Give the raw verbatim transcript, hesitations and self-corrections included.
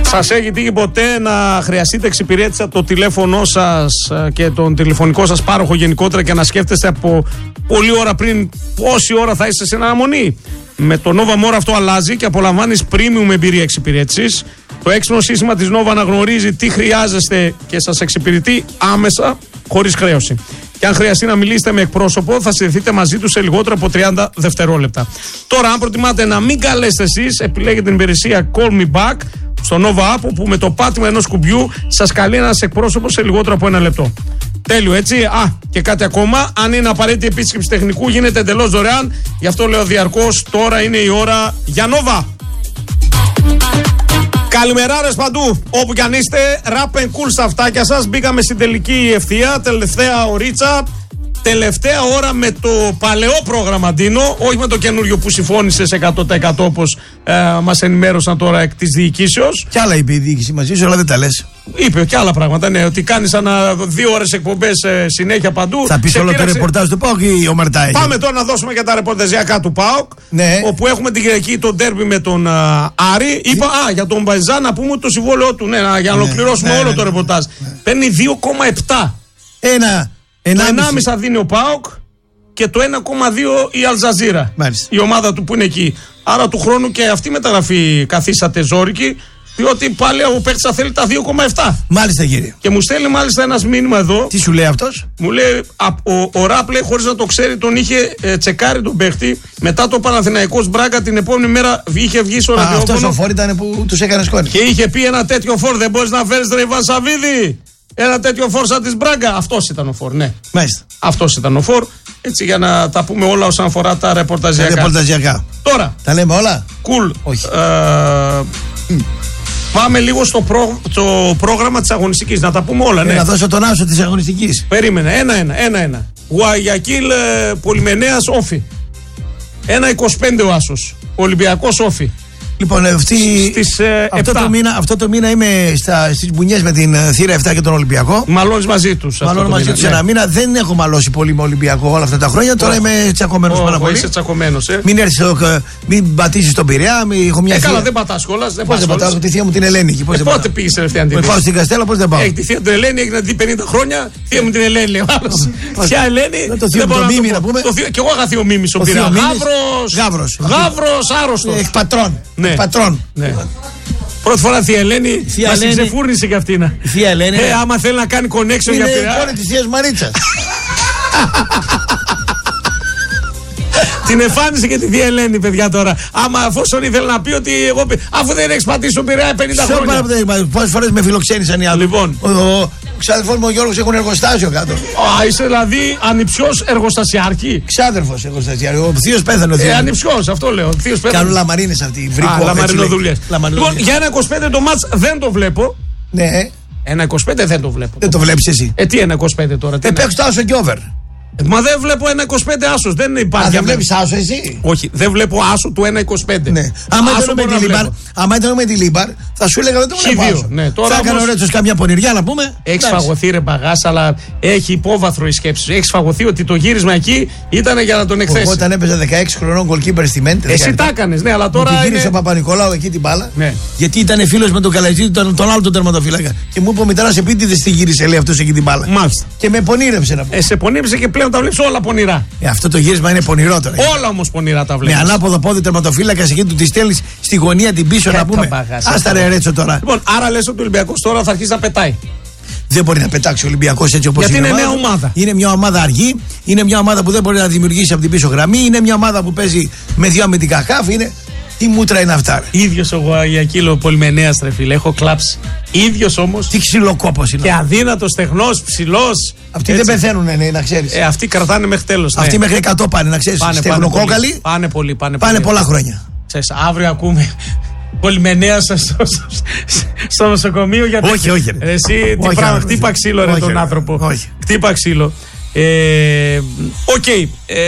Σας έχει τύχει ποτέ να χρειαστείτε εξυπηρέτηση από το τηλέφωνο σας και τον τηλεφωνικό σας πάροχο γενικότερα και να σκέφτεστε από πολλή ώρα πριν πόση ώρα θα είστε σε αναμονή? Με το Nova More αυτό αλλάζει και απολαμβάνεις premium εμπειρία εξυπηρέτησης. Το έξυπνο σύστημα της Nova αναγνωρίζει τι χρειάζεστε και σας εξυπηρετεί άμεσα, χωρίς χρέωση. Και αν χρειαστεί να μιλήσετε με εκπρόσωπο, θα συνδεθείτε μαζί του σε λιγότερο από τριάντα δευτερόλεπτα. Τώρα, αν προτιμάτε να μην καλέσετε εσείς, επιλέγετε την υπηρεσία Call Me Back στο Nova App, που με το πάτημα ενός κουμπιού σας καλεί ένας εκπρόσωπος σε λιγότερο από ένα λεπτό. Τέλειο, έτσι. Α, και κάτι ακόμα. Αν είναι απαραίτητη επίσκεψη τεχνικού, γίνεται εντελώς δωρεάν. Γι' αυτό λέω διαρκώς, τώρα είναι η ώρα για Nova. Καλημεράρες παντού, όπου κι αν είστε. Rap and cool στα αυτάκια σας. Μπήκαμε στην τελική ευθεία, τελευταία ωρίτσα. Τελευταία ώρα με το παλαιό πρόγραμμα, Ντίνο, όχι με το καινούριο που συμφώνησες εκατό τοις εκατό όπως ε, μας ενημέρωσαν τώρα εκ της διοικήσεως. Κι άλλα είπε η διοίκηση μαζί σου, αλλά δεν τα λες. Είπε και άλλα πράγματα, ναι, ότι κάνεις ανά δύο ώρες εκπομπές ε, συνέχεια παντού. Θα πεις όλο το ρεπορτάζ του ΠΑΟΚ ή ο Μαρτά έχει? Πάμε τώρα να δώσουμε και τα ρεπορταζιακά του ΠΑΟΚ. Ναι. Όπου έχουμε την Κυριακή το ντέρμπι με τον α, Άρη. Είπα, α, για τον Μπαϊζά να πούμε το συμβόλαιό του, ναι, για να ναι, ολοκληρώσουμε ναι, όλο ναι, το ναι, ρεπορτάζ. ναι. Παίρνει δύο κόμμα επτά. Ένα. Το ενάμιση θα δίνει ο ΠΑΟΚ και το ένα κόμμα δύο η Αλζαζίρα. Μάλιστα. Η ομάδα του που είναι εκεί. Άρα του χρόνου και αυτή η μεταγραφή καθίσατε ζόρικη, διότι πάλι ο παίκτης θα θέλει τα δύο κόμμα επτά. Μάλιστα, κύριε. Και μου στέλνει μάλιστα ένας μήνυμα εδώ. Τι σου λέει αυτός? Μου λέει, α, ο, ο Ραπ λέει, χωρίς να το ξέρει, τον είχε ε, τσεκάρει τον παίχτη. Μετά το Παναθηναϊκός Μπράγκα την επόμενη μέρα είχε βγει στο ραδιόφωνο. Αυτός ο φόρ ήταν που τους έκανε σκόνη. Και είχε πει ένα τέτοιο φόρ δεν μπορείς να φέρεις τον Ιβάν Σαββίδη. Ένα τέτοιο φόρ σαν της Μπράγκα. Αυτός ήταν ο φόρ, ναι. Μάλιστα. Αυτός ήταν ο φόρ. Έτσι για να τα πούμε όλα όσον αφορά τα ρεπορταζιακά. Τα ρεπορταζιακά. Τώρα. Τα λέμε όλα. Κουλ. Όχι. Ε, mm. Πάμε λίγο στο, προ, το πρόγραμμα της αγωνιστικής. Να τα πούμε όλα, ναι. Να δώσω τον άσο της αγωνιστικής. Περίμενε. Ένα-ένα. Ένα-ένα. Γουαγιακίλ ε, Πολυμενέας Όφι. ένα είκοσι πέντε ο άσος. Ολυμπιακός Όφι. Λοιπόν, αυτή, στις, ε, αυτό, το μήνα, αυτό το μήνα είμαι στα, στις μπουνιές με την uh, θύρα επτά και τον Ολυμπιακό. Μαλώνεις μαζί τους. Μαλώνω μαζί τους ναι. ένα μήνα. Δεν έχω μαλώσει πολύ με Ολυμπιακό όλα αυτά τα χρόνια. Τώρα oh. είμαι τσακωμένος oh, πάρα oh, πολύ. Είσαι τσακωμένος, ε. Μην έρθεις εδώ, μην πατήσεις τον Πειραιά. Έχω μια ε, θεία. καλά, δεν πατάς κιόλας. Πώς δεν πατάω, τη θεία μου την Ελένη. Ε, πότε πήγες τελευταία αντίληψη? Πάω στην Καστέλα, πώς δεν πάω? Έχει τη θεία του Ελένη, έχει να δει πενήντα χρόνια. Θεία μου την Ελένη, λέει. Ποια Ελένη? Το θείο του Μίμη να πούμε. Κι εγώ είχα θείο Μίμη στον Πειραιά. Γαύρος. Γαύρος άρρωστος. Εκ πατρών. Πρώτη φορά θεία Ελένη, μας την ξεφούρνησε κι αυτή. Η θεία Ελένη. Ε, άμα θέλει να κάνει connection για Πειραιά. Είναι η κόρη της θείας Μαρίτσας. Την εμφάνισε και τη θεία Ελένη, παιδιά τώρα. Άμα αφόσον ήθελε να πει ότι εγώ. Αφού δεν έχεις πατήσει τον Πειραιά πενήντα χρόνια. Πόσες φορές με φιλοξένησαν οι άλλοι. Λοιπόν. Ο ξάδερφος μου ο Γιώργος έχουν εργοστάσιο κάτω. Α, είσαι δηλαδή ανιψιός εργοστασιάρχη. Ξάδερφος εργοστασιάρχη. Ο θείος πέθανε. Ε, ανιψιός, αυτό λέω. Κάνουν λαμαρίνες αυτοί. Α, λαμαρινοδουλειές. Λοιπόν, για ένα είκοσι πέντε το μάτς δεν το βλέπω. Ναι. Ένα είκοσι πέντε δεν το βλέπω. Δεν το βλέπεις εσύ. Ε, τι ένα είκοσι πέντε τώρα. Δεν παίξω το άσο και over. Μα δεν βλέπω ένα είκοσι πέντε άσος. Δεν υπάρχει. Α, δεν βλέπεις άσο εσύ? Όχι, δεν βλέπω άσο του ένα είκοσι πέντε. Ναι. Άμα ήταν με τη Λίμπαρ, άμα ήταν με τη Λίμπαρ, θα σου έλεγα δεν το βλέπω άσο. Ναι, τώρα θα έκανε ωραίτσος καμιά πονηριά να πούμε. Έχεις φαγωθεί ρε παγάς, αλλά έχει υπόβαθρο η σκέψη σου. Έχεις φαγωθεί ότι το γύρισμα εκεί ήταν για να τον εκθέσει. Εγώ όταν έπαιζα δεκαέξι χρονών goalkeeper στη Μέντε. Εσύ τα έκανες, ναι, αλλά τώρα. Μου γύρισε ο Παπα-Νικολάου εκεί την μπάλα. Ναι. Γιατί ήταν φίλος με τον Καλατζή, τον, τον άλλο τον τερματοφύλακα. Και μου είπε ο μητέρας επίτηδες τη γύρισε, λέει αυτός εκεί την μπάλα. Μάλιστα. Και με πονήρεψε να πω. Ε, σε πονήρεψε και πλέον τα βλέπεις όλα πονηρά. Ε, αυτό το γύρισμα είναι πονηρό τώρα. Όλα όμως πονηρά τα βλέπεις. Με ανάποδο πόδι τερματοφύλακα εκεί του τη στέλνει στη γωνία την πίσω να πούμε. Άστα ρε ρέτσο τώρα. Λοιπόν, άρα λες ότι ο Ολυμπιακός τώρα θα αρχίσει να πετάει. Δεν μπορεί να πετάξει ο Ολυμπιακός έτσι όπως είναι. Γιατί είναι νέα ομάδα. Είναι μια ομάδα αργή, είναι μια ομάδα που δεν μπορεί να δημιουργήσει από την πίσω γραμμή, είναι μια ομάδα που παίζει με δύο αμυντικά χάφ. Είναι. Τι μούτρα είναι αυτά, ρε. Ίδιος ο Γουαγιακίλ Πολυμενέας, ρε φίλε, έχω κλάψει. Ίδιος όμως. Τι ξυλοκόπος είναι. Και αδύνατος, τεχνός, ψηλός. Αυτοί έτσι. Δεν πεθαίνουν, ναι, να ξέρεις. Ε, αυτοί κρατάνε μέχρι τέλος. Ναι. Αυτοί μέχρι εκατό πάνε, να ξέρεις. Στεγνοκόκαλοι. Πάνε πολύ, πάνε, πάνε πολύ. πολλά χρόνια. Ξέρεις, αύριο ακούμε. Πολυμενέας στο, στο, στο νοσοκομείο γιατί. Όχι, όχι. Ρε. Εσύ όχι, τι όχι, πράγμα, όχι, χτύπα ξύλο, ρε, όχι, τον ρε. άνθρωπο. Όχι. Χτύπα ξύλο. Οκ. Ε, okay. ε,